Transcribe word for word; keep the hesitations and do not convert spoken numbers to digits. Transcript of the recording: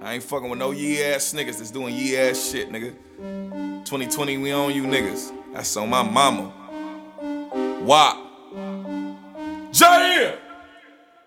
I ain't fucking with no yee-ass niggas that's doing yee-ass shit, nigga. twenty twenty, we on you niggas. That's on my mama. Wop. Jair!